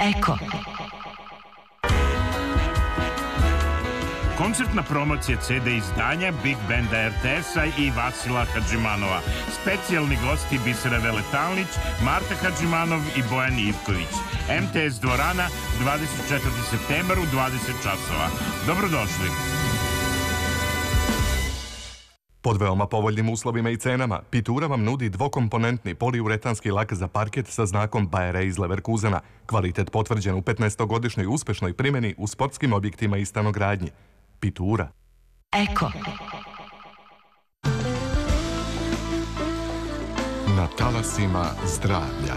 Eko. Koncertna promocija CD izdanja Big Banda RTS-a i Vasila Hadžimanova. Specijalni gosti Bisera Veletalnić, Marta Hadžimanov i Bojan Ivković. MTS dvorana, 24. septembar u 20 časova. Dobrodošli. Pod veoma povoljnim uslovima i cenama, Pitura vam nudi dvokomponentni poliuretanski lak za parket sa znakom Bayer iz Leverkusena. Kvalitet potvrđen u 15-godišnjoj uspešnoj primjeni u sportskim objektima i stanogradnji. Pitura. Eko. Na talasima zdravlja.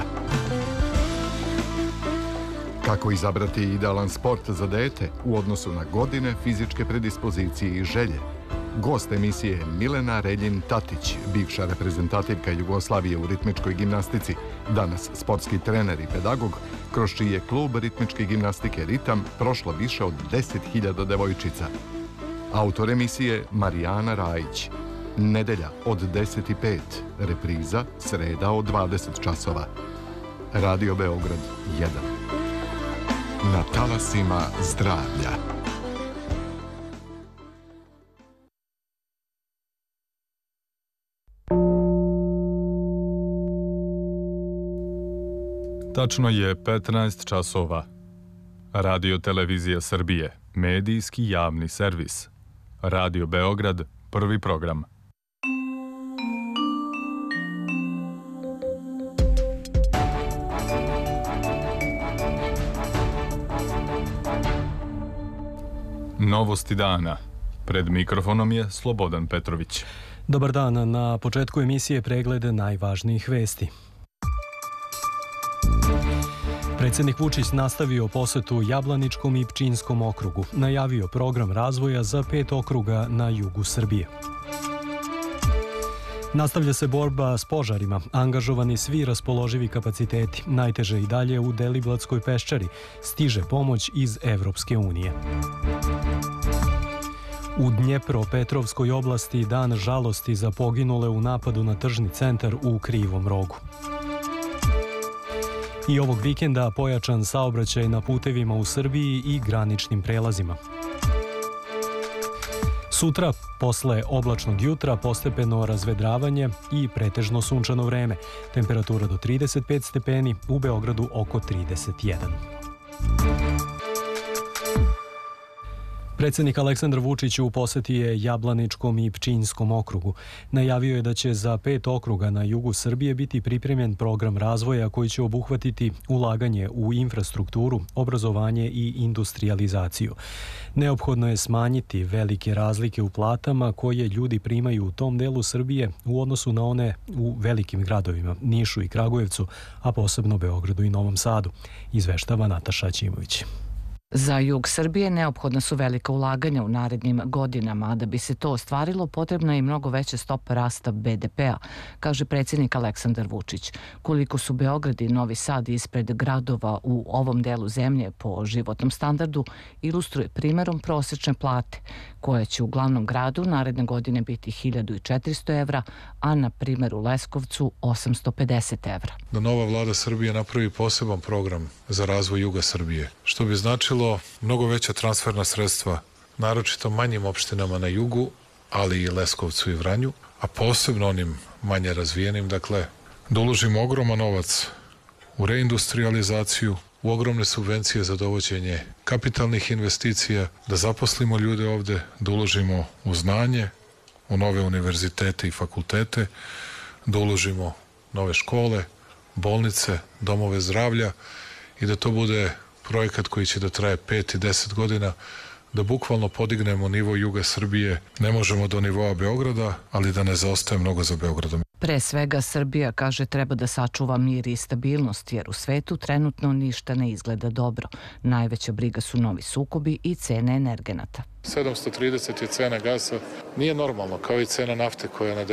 Kako izabrati idealan sport za dete u odnosu na godine, fizičke predispozicije i želje? Gost emisije je Milena Reljin-Tatić, bivša reprezentativka Jugoslavije u ritmičkoj gimnastici, danas sportski trener i pedagog, kroz čiji je klub ritmičke gimnastike Ritam prošlo više od 10.000 devojčica. Autor emisije Marijana Rajić. Nedelja od 10:05, repriza sreda od 20 časova. Radio Beograd 1. Na talasima zdravlja. Tačno je 15 časova. Radio Televizija Srbije, medijski javni servis. Radio Beograd, prvi program. Novosti dana. Pred mikrofonom je Slobodan Petrović. Dobar dan, na početku emisije pregled najvažnijih vesti. Predsjednik Vučić nastavio posetu Jablaničkom i Pčinjskom okrugu. Najavio program razvoja za 5 okruga na jugu Srbije. Nastavlja se borba s požarima, angažovani svi raspoloživi kapaciteti. Najteže i dalje u Deliblatskoj peščari. Stiže pomoć iz Evropske unije. U Dnjepropetrovskoj oblasti dan žalosti za poginule u napadu na tržni centar u Krivom Rogu. I ovog vikenda pojačan saobraćaj na putevima u Srbiji i graničnim prelazima. Sutra, posle oblačnog jutra, postepeno razvedravanje i pretežno sunčano vreme. Temperatura do 35 stepeni, u Beogradu oko 31. Predsjednik Aleksandar Vučić u posjeti je Jablaničkom i Pčinjskom okrugu. Najavio je da će za 5 okruga na jugu Srbije biti pripremljen program razvoja koji će obuhvatiti ulaganje u infrastrukturu, obrazovanje i industrijalizaciju. Neophodno je smanjiti velike razlike u platama koje ljudi primaju u tom delu Srbije u odnosu na one u velikim gradovima, Nišu i Kragujevcu, a posebno Beogradu i Novom Sadu, izveštava Nataša Ćimović. Za jug Srbije neophodna su velika ulaganja u narednim godinama, a da bi se to ostvarilo potrebna je i mnogo veća stopa rasta BDP-a, kaže predsjednik Aleksandar Vučić. Koliko su Beograd i Novi Sad ispred gradova u ovom delu zemlje po životnom standardu, ilustruje primjerom prosječne plate, koja će u glavnom gradu naredne godine biti 1.400 evra, a na primjer u Leskovcu 850 evra. Da nova vlada Srbije napravi poseban program za razvoj juga Srbije, što bi značilo mnogo veća transferna sredstva, naročito manjim opštinama na jugu, ali i Leskovcu i Vranju, a posebno onim manje razvijenim, dakle, da uložimo ogroman novac u reindustrializaciju, u ogromne subvencije za dovođenje kapitalnih investicija, da zaposlimo ljude ovde, da uložimo u znanje, u nove univerzitete i fakultete, da uložimo nove škole, bolnice, domove zdravlja i da to bude projekat koji će da traje 5 i 10 godina, da bukvalno podignemo nivo juga Srbije. Ne možemo do nivoa Beograda, ali da ne zaostaje mnogo za Beogradom. Pre svega Srbija, kaže, treba da sačuva mir i stabilnost, jer u svetu trenutno ništa ne izgleda dobro. Najveća briga su novi sukobi i cene energenata. 730 je cena gasa. Nije normalno, kao i cena nafte koja je na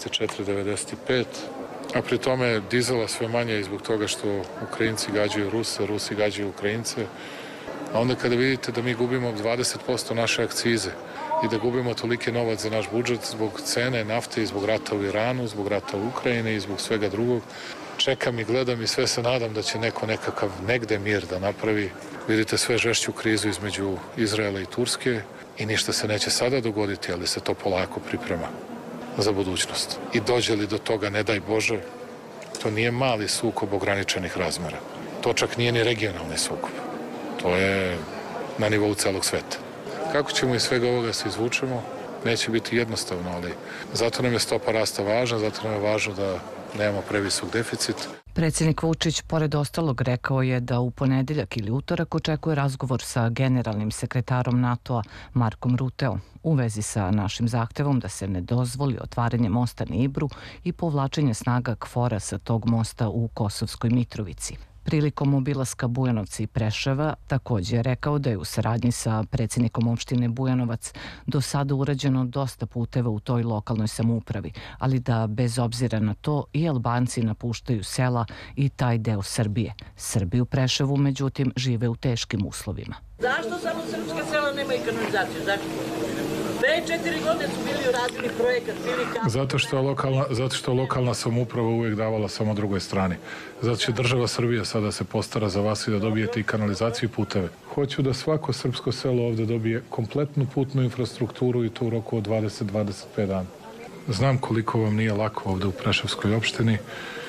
94-95, a pri tome je dizela sve manje i zbog toga što Ukrajinci gađaju Ruse, Rusi gađaju Ukrajince. A onda kada vidite da mi gubimo 20% naše akcize i da gubimo toliki novac za naš budžet zbog cene nafte i zbog rata u Iranu, zbog rata u Ukrajini i zbog svega drugog, čekam i gledam i sve se nadam da će neko nekakav negde mir da napravi. Vidite sve žešću krizu između Izraela i Turske i ništa se neće sada dogoditi, ali se to polako priprema za budućnost. I dođe li do toga, ne daj Bože, to nije mali sukob ograničenih razmera. To čak nije ni regionalni sukob. To je na nivou celog sveta. Kako ćemo iz svega ovoga se izvučemo, neće biti jednostavno, ali zato nam je stopa rasta važna, zato nam je važno da nemamo previsok deficit. Predsjednik Vučić, pored ostalog, rekao je da u ponedeljak ili utorak očekuje razgovor sa generalnim sekretarom NATO-a Markom Ruteom u vezi sa našim zahtevom da se ne dozvoli otvaranje mosta na Ibru i povlačenje snaga KFOR-a sa tog mosta u Kosovskoj Mitrovici. Prilikom obilaska Bujanovca i Preševa također je rekao da je u saradnji sa predsjednikom opštine Bujanovac do sada urađeno dosta puteva u toj lokalnoj samoupravi, ali da bez obzira na to i Albanci napuštaju sela i taj deo Srbije. Srbi u Preševu, međutim, žive u teškim uslovima. Zašto samo srpska sela nemaju kanalizaciju? Zašto? 4 godine su bili uradili projekat. Zato što lokalna samouprava uvijek davala samo drugoj strani. Zato će država Srbija sada se postara za vas i da dobijete i kanalizaciju i puteve. Hoću da svako srpsko selo ovde dobije kompletnu putnu infrastrukturu i to u roku od 20-25 dana. Znam koliko vam nije lako ovde u Preševskoj opštini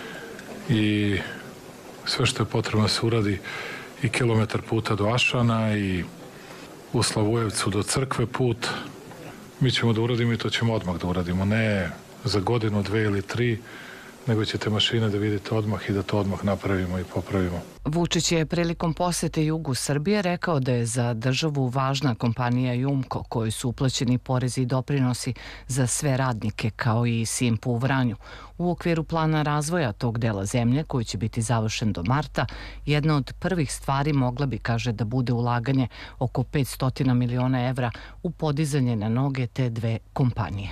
i sve što je potrebno se uradi i kilometar puta do Ašana i u Slavojevcu do crkve put. Mi ćemo da uradimo i to ćemo odmah da uradimo. Ne za godinu, 2 ili 3, nego ćete mašine da vidite odmah i da to odmah napravimo i popravimo. Vučić je prilikom posete jugu Srbije rekao da je za državu važna kompanija Jumko, kojoj su uplaćeni porezi i doprinosi za sve radnike, kao i Simpo u Vranju. U okviru plana razvoja tog dela zemlje, koji će biti završen do marta, jedna od prvih stvari mogla bi, kaže, da bude ulaganje oko 500 miliona evra u podizanje na noge te dve kompanije.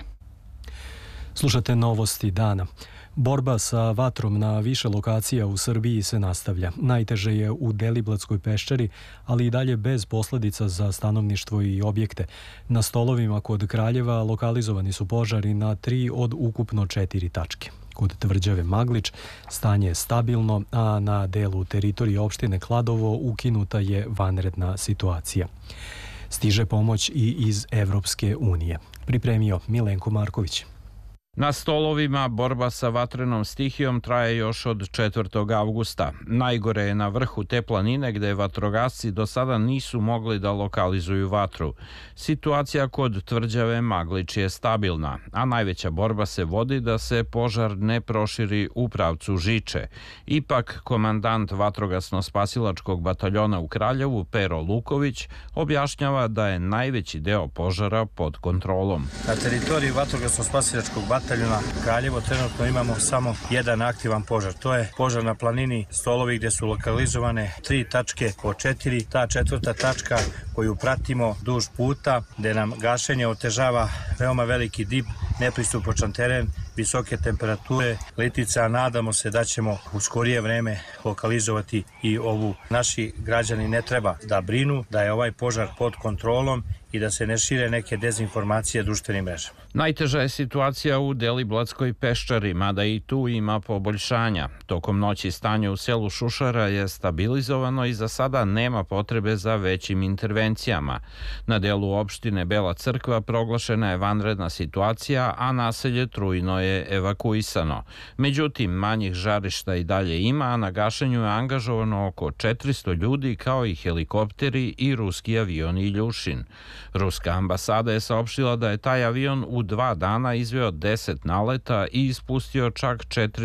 Slušate novosti dana. Borba sa vatrom na više lokacija u Srbiji se nastavlja. Najteže je u Deliblatskoj peščari, ali i dalje bez posljedica za stanovništvo i objekte. Na stolovima kod Kraljeva lokalizovani su požari na 3 od ukupno 4 tačke. Kod tvrđave Maglič stanje je stabilno, a na delu teritorije opštine Kladovo ukinuta je vanredna situacija. Stiže pomoć i iz Evropske unije. Pripremio Milenko Marković. Na stolovima borba sa vatrenom stihijom traje još od 4. avgusta. Najgore je na vrhu te planine gde vatrogasci do sada nisu mogli da lokalizuju vatru. Situacija kod tvrđave Maglič je stabilna, a najveća borba se vodi da se požar ne proširi u pravcu Žiče. Ipak, komandant vatrogasno-spasilačkog bataljona u Kraljevu, Pero Luković, objašnjava da je najveći deo požara pod kontrolom. Na teritoriji vatrogasno-spasilačkog bataljona Kraljevo trenutno imamo samo jedan aktivan požar. To je požar na planini Stolovi gdje su lokalizovane 3 tačke po 4. Ta 4. tačka koju pratimo duž puta gdje nam gašenje otežava veoma veliki dip, nepristupačan teren, visoke temperature, litica. Nadamo se da ćemo u skorije vreme lokalizovati i ovu. Naši građani ne treba da brinu da je ovaj požar pod kontrolom i da se ne šire neke dezinformacije društvenim mrežama. Najteža je situacija u Deliblatskoj peščari, mada i tu ima poboljšanja. Tokom noći stanje u selu Šušara je stabilizovano i za sada nema potrebe za većim intervencijama. Na delu opštine Bela Crkva proglašena je vanredna situacija, a naselje Trujno je evakuisano. Međutim, manjih žarišta i dalje ima, a na gašenju je angažovano oko 400 ljudi kao i helikopteri i ruski avion Iljušin. Ruska ambasada je saopštila da je taj avion u 2 dana izveo 10 naleta i ispustio čak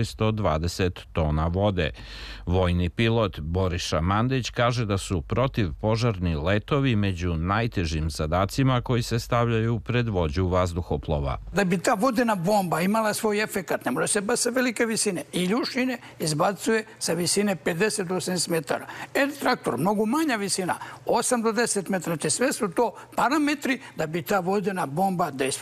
420 tona vode. Vojni pilot Boriša Mandić kaže da su protivpožarni letovi među najtežim zadacima koji se stavljaju pred vođu vazduhoplova. Da bi ta vodena bomba imala svoj efekat, ne može se baciti sa velike visine. Iljušine izbacuje sa visine 50 do 80 metara. Traktor, mnogo manja visina, 8 do 10 metara. Sve su to parametri da bi ta vodena bomba dejstvovala. Ovo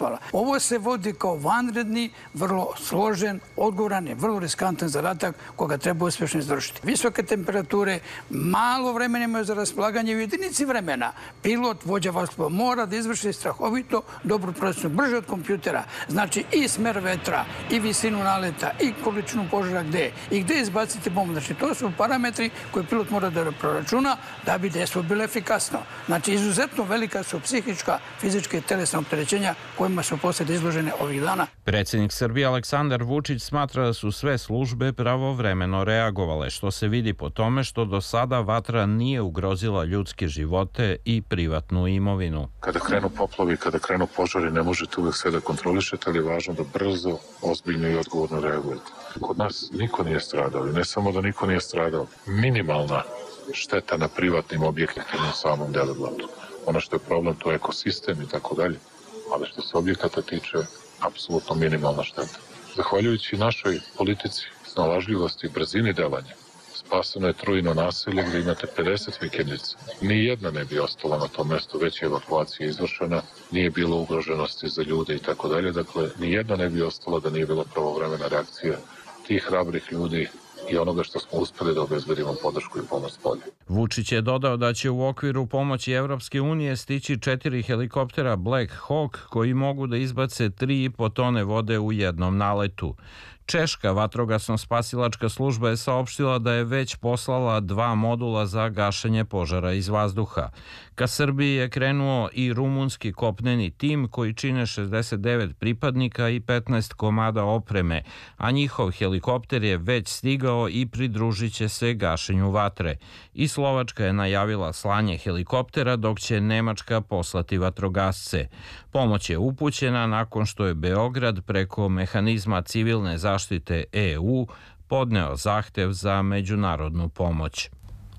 Ovo se vodi kao vanredni, vrlo složen, odgovoran i vrlo riskantan zadatak koga treba uspješno izvršiti. Visoke temperature, malo vremena imaju za raspolaganje u jedinici vremena. Pilot, vođa vazduhoplova mora da izvrši strahovito dobru procenu, brže od kompjutera. Znači i smer vetra, i visinu naleta, i količinu požara gde, i gde izbaciti bombu. Znači to su parametri koje pilot mora da proračuna da bi dejstvo bilo efikasno. Znači izuzetno velika su psihička, fizička i telesna opterećenja kojima su posljedice izložene ovih dana. Predsjednik Srbije Aleksandar Vučić smatra da su sve službe pravovremeno reagovale, što se vidi po tome što do sada vatra nije ugrozila ljudske živote i privatnu imovinu. Kada krenu poplavi, kada krenu požari, ne možete uvek sve da kontrolišete, ali je važno da brzo, ozbiljno i odgovorno reagujete. Kod nas niko nije stradao i ne samo da niko nije stradao, minimalna šteta na privatnim objektima u samom Deliblatu. Ono što je problem, to je ekosistem i tako dalje, ali što se objekata tiče, apsolutno minimalna šteta. Zahvaljujući našoj politici, snalažljivosti i brzini delanja, spaseno je Trujino naselje gdje imate 50 vikendica. Nijedna ne bi ostala na tom mjestu, već je evakuacija izvršena, nije bilo ugroženosti za ljude i tako dalje. Dakle, nijedna ne bi ostala da nije bila pravovremena reakcija tih hrabrih ljudi i onoga što smo uspjeli da obezbedimo podršku i pomoć polje. Vučić je dodao da će u okviru pomoći Evropske unije stići 4 helikoptera Black Hawk koji mogu da izbace 3,5 tone vode u jednom naletu. Češka vatrogasno-spasilačka služba je saopštila da je već poslala 2 modula za gašenje požara iz vazduha. Ka Srbiji je krenuo i rumunski kopneni tim koji čine 69 pripadnika i 15 komada opreme, a njihov helikopter je već stigao i pridružit će se gašenju vatre. I Slovačka je najavila slanje helikoptera, dok će Nemačka poslati vatrogasce. Pomoć je upućena nakon što je Beograd preko mehanizma civilne zaštite EU podneo zahtev za međunarodnu pomoć.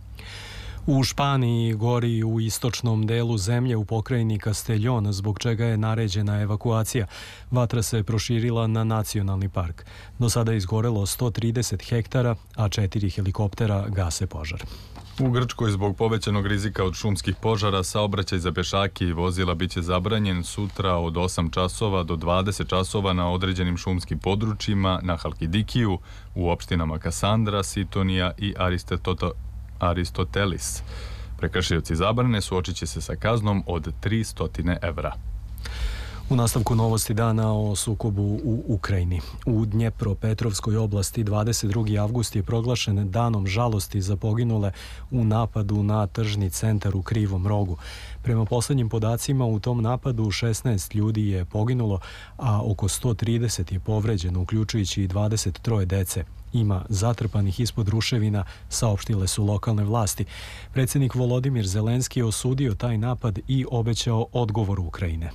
U Španiji gori u istočnom delu zemlje u pokrajini Castellón, zbog čega je naređena evakuacija. Vatra se proširila na nacionalni park. Do sada je izgorelo 130 hektara, a 4 helikoptera gase požar. U Grčkoj zbog povećanog rizika od šumskih požara saobraćaj za pešake i vozila biće zabranjen sutra od 8 časova do 20 časova na određenim šumskim područjima na Halkidikiju, u opštinama Kasandra, Sitonija i Aristotelis. Prekršioci zabrane suočit će se sa kaznom od 300 evra. U nastavku novosti dana o sukobu u Ukrajini. U Dnjepropetrovskoj oblasti 22. avgust je proglašen danom žalosti za poginule u napadu na tržni centar u Krivom Rogu. Prema posljednjim podacima u tom napadu 16 ljudi je poginulo, a oko 130 je povređeno, uključujući i 23 dece. Ima zatrpanih ispod ruševina, saopštile su lokalne vlasti. Predsjednik Volodimir Zelenski je osudio taj napad i obećao odgovor Ukrajine.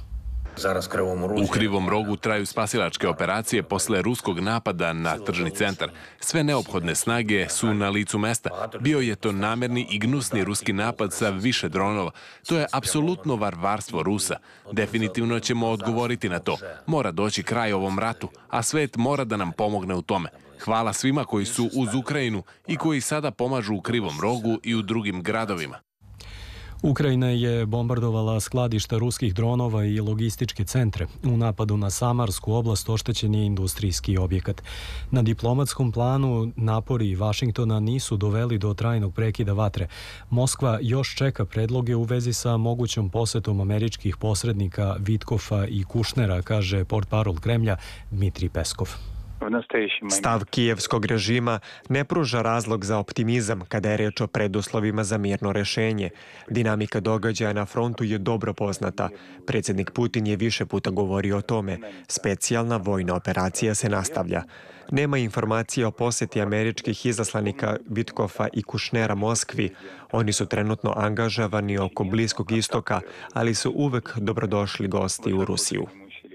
U Krivom Rogu traju spasilačke operacije posle ruskog napada na tržni centar. Sve neophodne snage su na licu mesta. Bio je to namerni i gnusni ruski napad sa više dronova. To je apsolutno varvarstvo Rusa. Definitivno ćemo odgovoriti na to. Mora doći kraj ovom ratu, a svet mora da nam pomogne u tome. Hvala svima koji su uz Ukrajinu i koji sada pomažu u Krivom Rogu i u drugim gradovima. Ukrajina je bombardovala skladišta ruskih dronova i logističke centre. U napadu na Samarsku oblast oštećen je industrijski objekat. Na diplomatskom planu napori Vašingtona nisu doveli do trajnog prekida vatre. Moskva još čeka predloge u vezi sa mogućom posetom američkih posrednika Vitkofa i Kušnera, kaže portparol Kremlja Dmitrij Peskov. Stav kijevskog režima ne pruža razlog za optimizam kada je reč o preduslovima za mirno rešenje. Dinamika događaja na frontu je dobro poznata. Predsjednik Putin je više puta govorio o tome. Specijalna vojna operacija se nastavlja. Nema informacija o posjeti američkih izaslanika Vitkofa i Kušnera Moskvi. Oni su trenutno angažovani oko Bliskog istoka, ali su uvek dobrodošli gosti u Rusiju.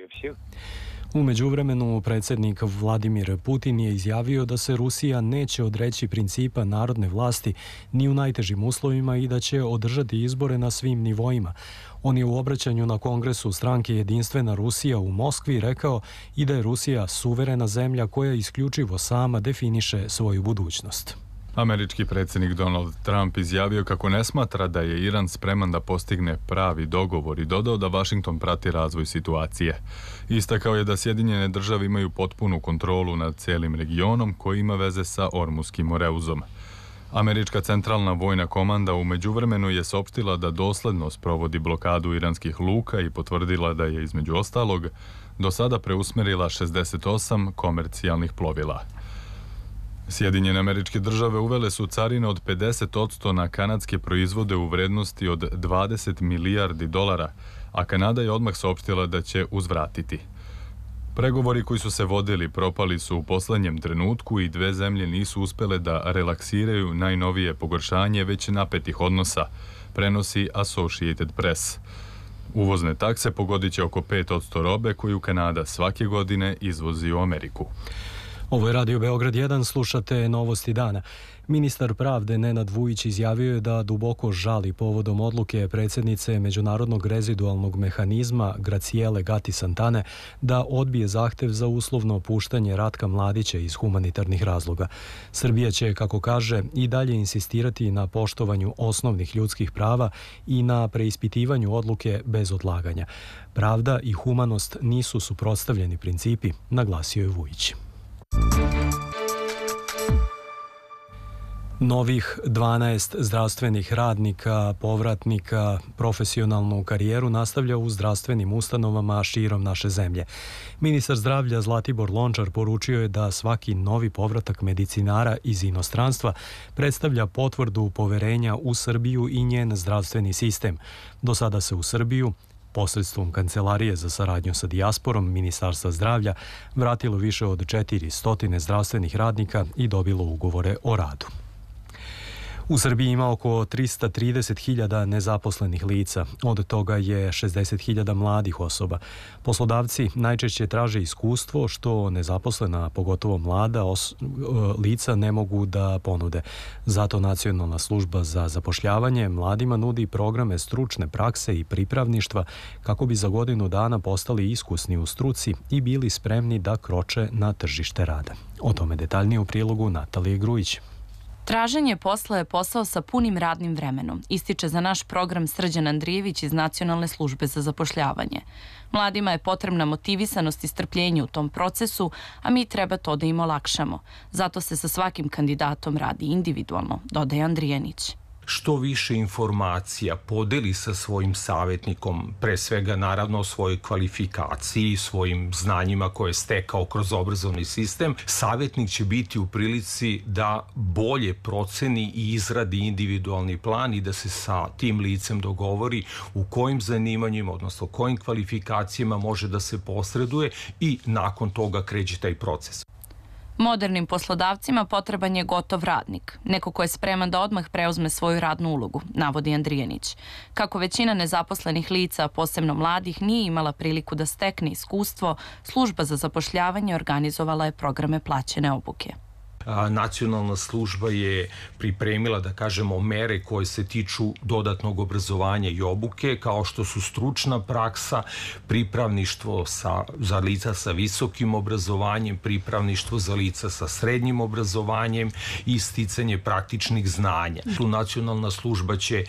U međuvremenu predsjednik Vladimir Putin je izjavio da se Rusija neće odreći principa narodne vlasti ni u najtežim uslovima i da će održati izbore na svim nivoima. On je u obraćanju na kongresu stranke Jedinstvena Rusija u Moskvi rekao i da je Rusija suverena zemlja koja isključivo sama definiše svoju budućnost. Američki predsjednik Donald Trump izjavio kako ne smatra da je Iran spreman da postigne pravi dogovor i dodao da Vašington prati razvoj situacije. Istakao je da Sjedinjene države imaju potpunu kontrolu nad cijelim regionom koji ima veze sa Ormuskim moreuzom. Američka centralna vojna komanda u međuvremenu je saopštila da dosledno sprovodi blokadu iranskih luka i potvrdila da je između ostalog do sada preusmerila 68 komercijalnih plovila. Sjedinjene Američke Države uvele su carine od 50% na kanadske proizvode u vrednosti od 20 milijardi dolara, a Kanada je odmah saopštila da će uzvratiti. Pregovori koji su se vodili propali su u poslednjem trenutku i dve zemlje nisu uspele da relaksiraju najnovije pogoršanje već napetih odnosa, prenosi Associated Press. Uvozne takse pogodit će oko 5% robe koju Kanada svake godine izvozi u Ameriku. Ovo je Radio Beograd 1, slušate Novosti dana. Ministar pravde Nenad Vujić izjavio je da duboko žali povodom odluke predsjednice Međunarodnog rezidualnog mehanizma Gracijele Gati Santane da odbije zahtev za uslovno puštanje Ratka Mladića iz humanitarnih razloga. Srbija će, kako kaže, i dalje insistirati na poštovanju osnovnih ljudskih prava i na preispitivanju odluke bez odlaganja. Pravda i humanost nisu suprotstavljeni principi, naglasio je Vujić. Novih 12 zdravstvenih radnika, povratnika, profesionalnu karijeru nastavlja u zdravstvenim ustanovama širom naše zemlje. Ministar zdravlja Zlatibor Lončar poručio je da svaki novi povratak medicinara iz inostranstva predstavlja potvrdu poverenja u Srbiju i njen zdravstveni sistem. Do sada se u Srbiju posredstvom Kancelarije za saradnju sa dijasporom Ministarstva zdravlja vratilo više od 400 zdravstvenih radnika i dobilo ugovore o radu. U Srbiji ima oko 330.000 nezaposlenih lica, od toga je 60.000 mladih osoba. Poslodavci najčešće traže iskustvo što nezaposlena, pogotovo mlada lica ne mogu da ponude. Zato Nacionalna služba za zapošljavanje mladima nudi programe stručne prakse i pripravništva kako bi za godinu dana postali iskusni u struci i bili spremni da kroče na tržište rada. O tome detaljnije u prilogu Natalije Grujić. Traženje posla je posao sa punim radnim vremenom, ističe za naš program Srđan Andrijević iz Nacionalne službe za zapošljavanje. Mladima je potrebna motivisanost i strpljenje u tom procesu, a mi treba to da im olakšamo. Zato se sa svakim kandidatom radi individualno, dodaje Andrijanić. Što više informacija podeli sa svojim savjetnikom, pre svega naravno o svojoj kvalifikaciji, svojim znanjima koje je stekao kroz obrazovni sistem, savjetnik će biti u prilici da bolje proceni i izradi individualni plan i da se sa tim licem dogovori u kojim zanimanjima, odnosno kojim kvalifikacijama može da se posreduje i nakon toga kreće taj proces. Modernim poslodavcima potreban je gotov radnik, neko ko je spreman da odmah preuzme svoju radnu ulogu, navodi Andrijanić. Kako većina nezaposlenih lica, posebno mladih, nije imala priliku da stekne iskustvo, služba za zapošljavanje organizovala je programe plaćene obuke. Nacionalna služba je pripremila, da kažemo, mere koje se tiču dodatnog obrazovanja i obuke, kao što su stručna praksa, pripravništvo za lica sa visokim obrazovanjem, pripravništvo za lica sa srednjim obrazovanjem i sticanje praktičnih znanja. Tu nacionalna služba će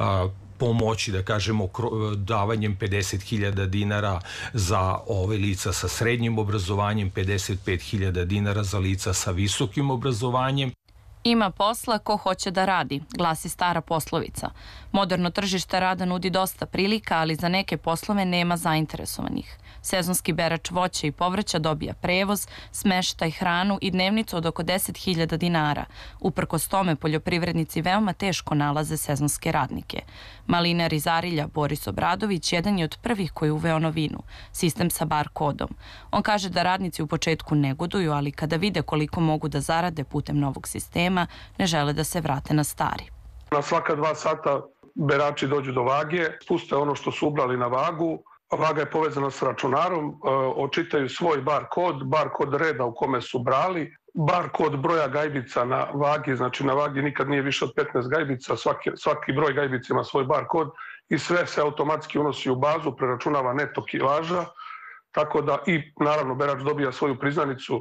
pomoći, da kažemo, davanjem 50.000 dinara za ove lica sa srednjim obrazovanjem, 55.000 dinara za lica sa visokim obrazovanjem. Ima posla ko hoće da radi, glasi stara poslovica. Moderno tržište rada nudi dosta prilika, ali za neke poslove nema zainteresovanih. Sezonski berač voća i povrća dobija prevoz, smeštaj, hranu i dnevnicu od oko 10.000 dinara. Uprkos tome, poljoprivrednici veoma teško nalaze sezonske radnike. Malinar iz Arilja Boris Obradović jedan je od prvih koji je uveo novinu, sistem sa bar kodom. On kaže da radnici u početku negoduju, ali kada vide koliko mogu da zarade putem novog sistema, ne žele da se vrate na stari. Na svaka 2 sata berači dođu do vage, spuste ono što su ubrali na vagu, vaga je povezana s računarom, očitaju svoj bar kod reda u kome su brali, bar kod broja gajbica na vagi, znači na vagi nikad nije više od 15 gajbica, svaki broj gajbica ima svoj bar kod i sve se automatski unosi u bazu, preračunava neto kilaža, tako da i naravno berač dobija svoju priznanicu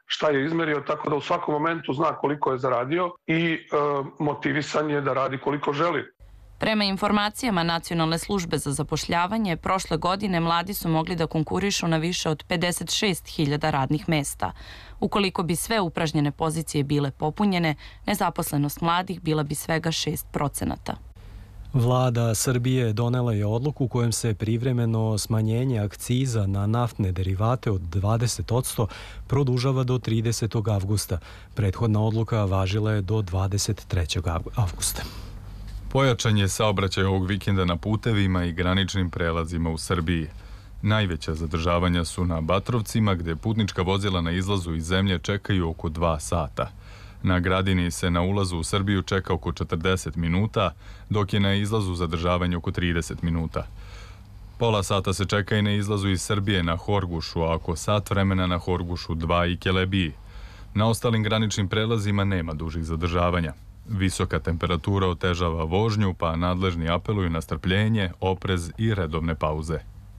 šta je izmerio, tako da u svakom momentu zna koliko je zaradio i motivisan je da radi koliko želi. Prema informacijama Nacionalne službe za zapošljavanje, prošle godine mladi su mogli da konkurišu na više od 56.000 radnih mesta. Ukoliko bi sve upražnjene pozicije bile popunjene, nezaposlenost mladih bila bi svega 6%. Vlada Srbije donela je odluku kojom se privremeno smanjenje akciza na naftne derivate od 20% produžava do 30. avgusta. Prethodna odluka važila je do 23. avgusta. Pojačan je saobraćaj ovog vikenda na putevima i graničnim prelazima u Srbiji. Najveća zadržavanja su na Batrovcima, gde putnička vozila na izlazu iz zemlje čekaju oko 2 sata. Na Gradini se na ulazu u Srbiju čeka oko 40 minuta, dok je na izlazu zadržavanje oko 30 minuta. Pola sata se čeka i na izlazu iz Srbije na Horgušu, a oko sat vremena na Horgušu 2 i Kelebiji. Na ostalim graničnim prelazima nema dužih zadržavanja. Visoka temperatura otežava vožnju, pa nadležni apeluju na strpljenje, oprez i redovne pauze.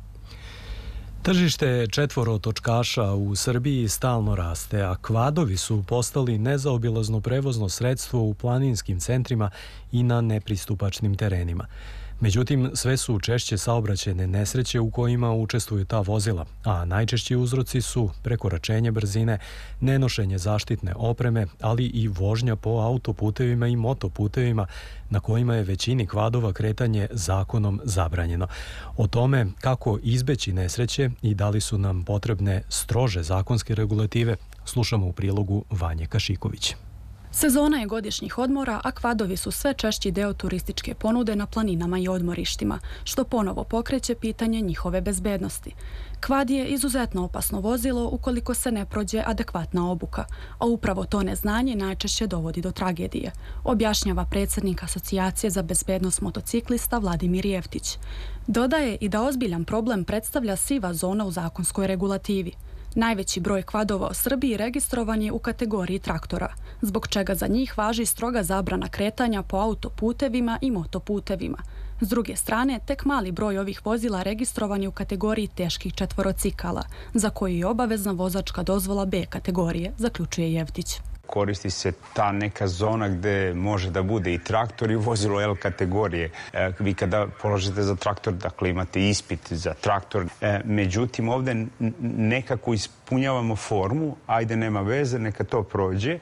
Tržište četvorotočkaša u Srbiji stalno raste, a kvadovi su postali nezaobilazno prevozno sredstvo u planinskim centrima i na nepristupačnim terenima. Međutim, sve su češće saobraćajne nesreće u kojima učestvuju ta vozila, a najčešći uzroci su prekoračenje brzine, nenošenje zaštitne opreme, ali i vožnja po autoputevima i motoputevima na kojima je većini kvadova kretanje zakonom zabranjeno. O tome kako izbeći nesreće i da li su nam potrebne strože zakonske regulative, slušamo u prilogu Vanje Kašiković. Sezona je godišnjih odmora, a kvadovi su sve češći deo turističke ponude na planinama i odmorištima, što ponovo pokreće pitanje njihove bezbednosti. Kvad je izuzetno opasno vozilo ukoliko se ne prođe adekvatna obuka, a upravo to neznanje najčešće dovodi do tragedije, objašnjava predsjednik Asocijacije za bezbednost motociklista Vladimir Jevtić. Dodaje i da ozbiljan problem predstavlja siva zona u zakonskoj regulativi. Najveći broj kvadova u Srbiji registrovan je u kategoriji traktora, zbog čega za njih važi stroga zabrana kretanja po autoputevima i motoputevima. S druge strane, tek mali broj ovih vozila registrovan je u kategoriji teških četvorocikala, za koji je obavezna vozačka dozvola B kategorije, zaključuje Jevtić. Koristi se ta neka zona gde može da bude i traktor i vozilo L kategorije. Vi kada položite za traktor, dakle imate ispit za traktor. Međutim, ovde nekako ispunjavamo formu, ajde nema veze, neka to prođe.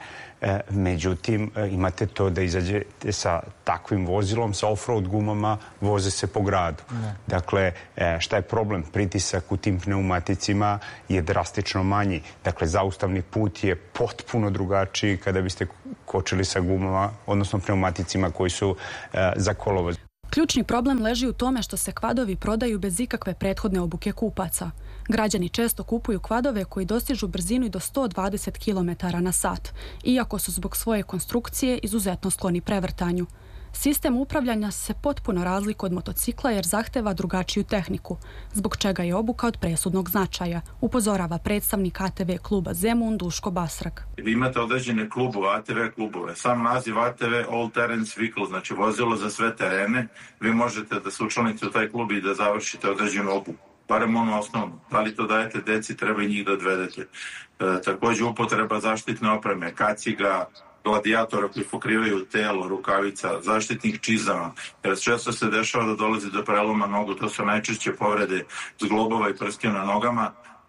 Međutim, imate to da izađete sa takvim vozilom, sa off-road gumama, voze se po gradu. Dakle, šta je problem? Pritisak u tim pneumaticima je drastično manji. Dakle, zaustavni put je potpuno drugačiji kada biste kočili sa gumama, odnosno pneumaticima koji su za kolovoz. Ključni problem leži u tome što se kvadovi prodaju bez ikakve prethodne obuke kupaca. Građani često kupuju kvadove koji dostižu brzinu i do 120 km na sat, iako su zbog svoje konstrukcije izuzetno skloni prevrtanju. Sistem upravljanja se potpuno razlikuje od motocikla jer zahteva drugačiju tehniku, zbog čega je obuka od presudnog značaja, upozorava predstavnik ATV kluba Zemun Duško Basrak. Vi imate određene klubove, ATV klubove. Sam naziv ATV All Terrains Vehicle, znači vozilo za sve terene. Vi možete da se učlanite u taj klub i da završite određenu obuku. Barem ono osnovno. Da li to dajete deci, treba i njih da odvedete. Također upotreba zaštitne opreme, kaciga, gladijatora koji pokrivaju telo, rukavica, zaštitnih čizama. Jer često se dešava da dolazi do preloma nogu, to su najčešće povrede zglobova i prstiju na nogama.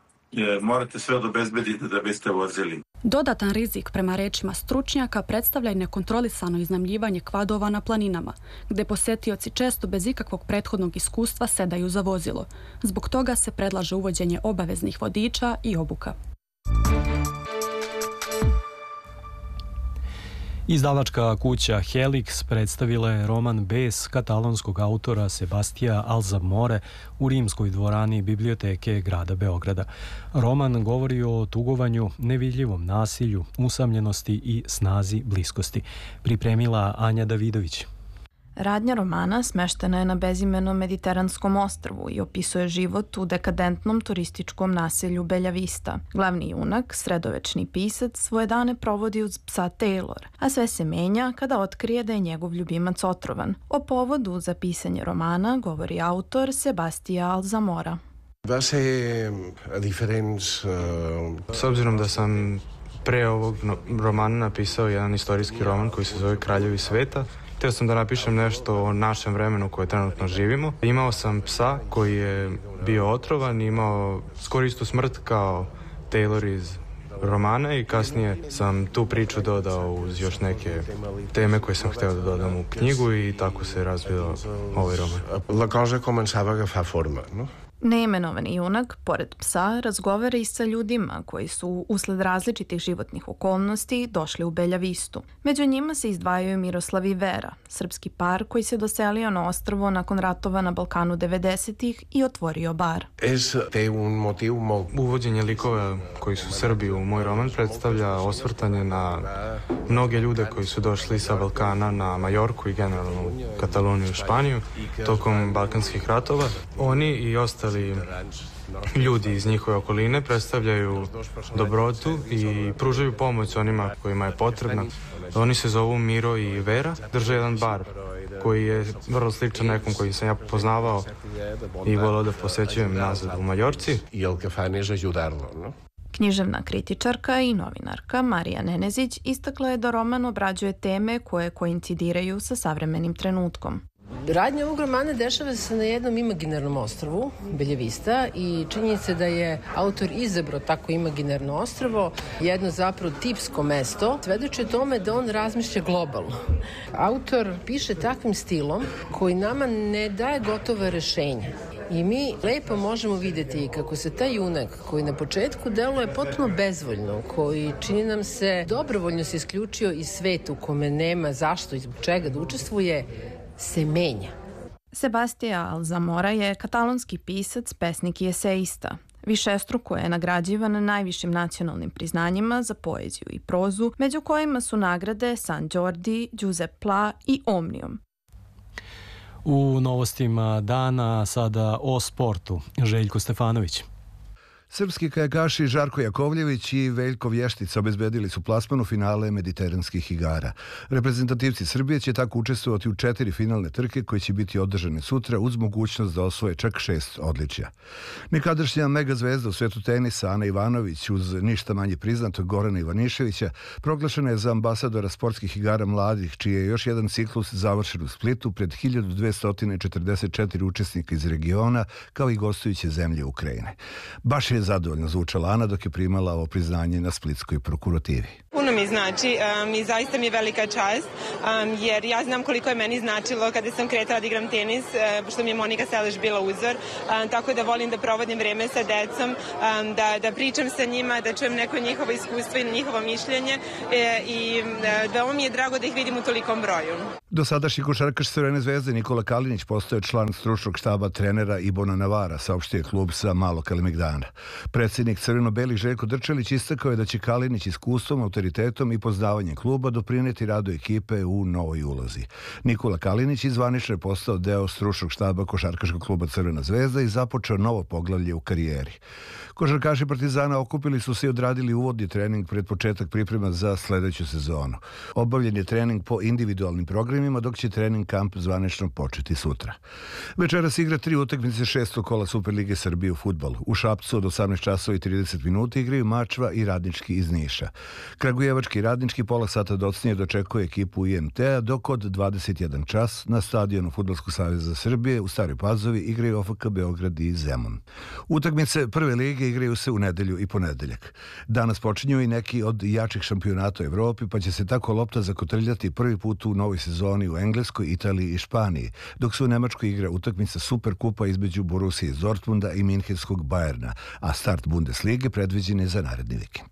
Morate sve da obezbedite da biste vozili. Dodatan rizik, prema rečima stručnjaka, predstavlja i nekontrolisano iznajmljivanje kvadova na planinama, gde posetioci često bez ikakvog prethodnog iskustva sedaju za vozilo. Zbog toga se predlaže uvođenje obaveznih vodiča i obuka. Izdavačka kuća Helix predstavila je roman Bes katalonskog autora Sebastija Alzamore u rimskoj dvorani Biblioteke grada Beograda. Roman govori o tugovanju, nevidljivom nasilju, usamljenosti i snazi bliskosti. Pripremila Anja Davidović. Radnja romana smeštena je na bezimenom mediteranskom ostrvu i opisuje život u dekadentnom turističkom naselju Belja Vista. Glavni junak, sredovečni pisac, svoje dane provodi uz psa Taylor, a sve se menja kada otkrije da je njegov ljubimac otrovan. O povodu za pisanje romana govori autor Sebastija Alzamora. S obzirom da sam pre ovog romana napisao jedan istorijski roman koji se zove Kraljevi sveta. Htio sam da napišem nešto o našem vremenu koje trenutno živimo. Imao sam psa koji je bio otrovan, imao skoro istu smrt kao Taylor iz romana i kasnije sam tu priču dodao uz još neke teme koje sam hteo da dodam u knjigu i tako se razvio ovaj roman. La cosa començava a agafar forma, no? Neimenovani junak, pored psa, razgovara i sa ljudima koji su, usled različitih životnih okolnosti, došli u Beljavistu. Među njima se izdvajaju Miroslav i Vera, srpski par koji se doselio na ostrvo nakon ratova na Balkanu 90-ih i otvorio bar. Uvođenje likova koji su Srbi u moj roman predstavlja osvrtanje na mnoge ljude koji su došli sa Balkana na Majorku i generalno u Kataloniju i Španiju tokom balkanskih ratova. Oni i ostali ljudi iz njihove okoline predstavljaju dobrotu i pružaju pomoć onima kojima je potrebna. Oni se zovu Miro i Vera, drže jedan bar koji je vrlo sličan nekom koji sam ja poznavao i volao da posećujem nazad u Majorci. Književna kritičarka i novinarka Marija Nenezić istakla je da roman obrađuje teme koje koincidiraju sa savremenim trenutkom. Radnja ovog romana dešava se na jednom imaginarnom ostrvu, Beljavista, i činjenica da je autor izabrao tako imaginarno ostrvo, jedno zapravo tipsko mesto, svedoči o tome da on razmišlja globalno. Autor piše takvim stilom koji nama ne daje gotova rešenja. I mi lepo možemo vidjeti kako se taj junak koji na početku deluje potpuno bezvoljno, koji čini nam se dobrovoljno se isključio iz sveta u kome nema zašto i zbog čega da učestvuje, se menja. Sebastián Alzamora je katalonski pisac, pesnik i eseista. Višestruko je nagrađivan najvišim nacionalnim priznanjima za poeziju i prozu, među kojima su nagrade San Jordi, Giuseppe Pla i Omnium. U novostima dana sada o sportu. Željko Stefanović. Srpski kajakaši Žarko Jakovljević i Veljko Vještica obezbedili su plasman u finale mediteranskih igara. Reprezentativci Srbije će tako učestvovati u 4 finalne trke koje će biti održane sutra uz mogućnost da osvoje čak 6 odličja. Nekadašnja mega zvezda u svetu tenisa Ana Ivanović uz ništa manje priznatog Gorana Ivaniševića proglašena je za ambasadora sportskih igara mladih, čiji je još jedan ciklus završen u Splitu pred 1244 učesnika iz regiona kao i gostujuće zemlje Ukrajine. Baš je zadovoljno zvučala Ana dok je primala ovo priznanje na splitskoj prokurativi. Puno mi znači i zaista mi je velika čast, jer ja znam koliko je meni značilo kada sam kretala da igram tenis, što mi je Monika Seleš bila uzor, tako da volim da provodim vreme sa decom, da pričam sa njima, da čujem neko njihovo iskustvo i njihovo mišljenje i veoma mi je drago da ih vidim u tolikom broju. Dosadašnji košarkaš Crvene zvezde Nikola Kalinić postao je član stručnog štaba trenera Ibona Navara, saopštio je klub sa Malog Kalemegdana. Predsjednik Crveno-belih Željko Drčelić istakao je da će Kalinić iskustvom, autoritetom i poznavanjem kluba doprineti radu ekipe u novoj ulozi. Nikola Kalinić izvanično je postao deo stručnog štaba košarkaškog kluba Crvena zvezda i započeo novo poglavlje u karijeri. Košarkaši Partizana okupili su se i odradili uvodni trening pred početak priprema za sledeću sezonu. Obavljen je trening po individualnim programima, dok će trening kamp zvanično početi sutra. Večeras igra 3 utakmice 6. kola Superlige Srbije u fudbalu. U Šapcu od 18 časova i 30 minuta igraju Mačva i Radnički iz Niša. Kragujevački Radnički pola sata docnije dočekuje ekipu IMT-a, dok od 21 čas na stadionu Fudbalskog saveza Srbije u Staroj Pazovi igraju OFK Beograd i Zemun. Utakmice prve lige igraju se u nedelju i ponedeljak. Danas počinju i neki od jačih šampionata u Evropi, pa će se tako lopta zakotrljati prvi put u novoj sezoni u Engleskoj, Italiji i Španiji, dok se u Nemačkoj igra utakmica Superkupa između Borussije iz Dortmunda i Minhenskog Bayerna, a start Bundeslige predviđen je za naredni vikend.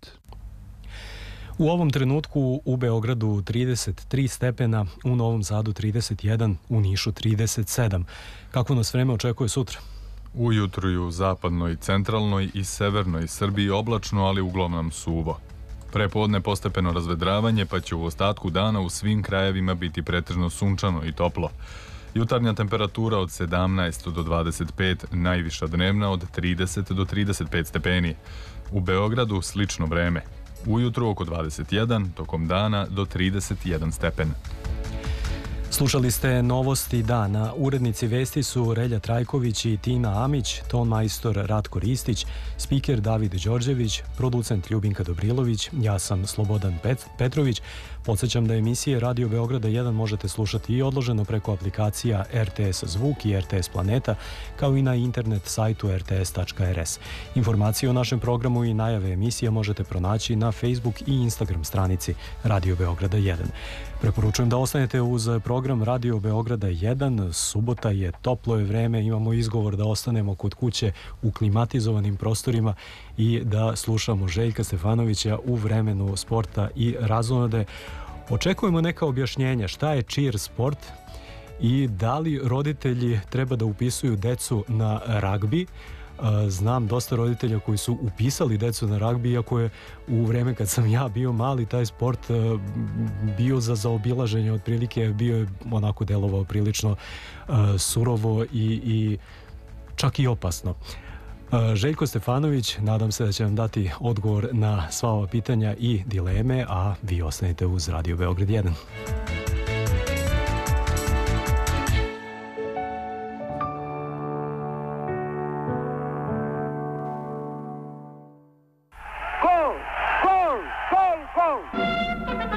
U ovom trenutku u Beogradu 33 stepena, u Novom Sadu 31, u Nišu 37. Kako nas vreme očekuje sutra? Ujutru i u zapadnoj, centralnoj i severnoj Srbiji oblačno, ali uglavnom suvo. Prepodne postepeno razvedravanje, pa će u ostatku dana u svim krajevima biti pretežno sunčano i toplo. Jutarnja temperatura od 17 do 25, najviša dnevna od 30 do 35 stepeni. U Beogradu slično vreme. Ujutru oko 21, tokom dana do 31 stepen. Slušali ste novosti dana. Urednici vesti su Relja Trajković i Tina Amić, ton majstor Ratko Ristić, spiker David Đorđević, producent Ljubinka Dobrilović, ja sam Slobodan Petrović. Podsjećam da emisije Radio Beograda 1 možete slušati i odloženo preko aplikacija RTS Zvuk i RTS Planeta, kao i na internet sajtu rts.rs. Informacije o našem programu i najave emisija možete pronaći na Facebook i Instagram stranici Radio Beograda 1. Preporučujem da ostanete uz program Radio Beograda 1. Subota je, toplo je vreme, imamo izgovor da ostanemo kod kuće u klimatizovanim prostorima i da slušamo Željka Stefanovića u vremenu sporta i razonode. Očekujemo neka objašnjenja šta je cheer sport i da li roditelji treba da upisuju decu na ragbi. Znam dosta roditelja koji su upisali decu na ragbi, iako je u vreme kad sam ja bio mali taj sport bio za zaobilaženje, otprilike bio je onako delovao prilično surovo i čak i opasno. Željko Stefanović, nadam se da će vam dati odgovor na sva ova pitanja i dileme, a vi ostanete uz Radio Beograd 1.